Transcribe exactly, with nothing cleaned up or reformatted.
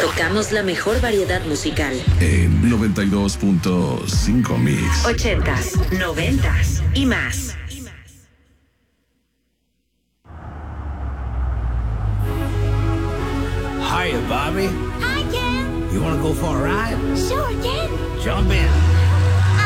Tocamos la mejor variedad musical. En noventa y dos punto cinco Mix. Ochentas, noventas y más. Hiya, Bobby. Hi, Ken. You want to go for a ride? Sure, Ken. Jump in.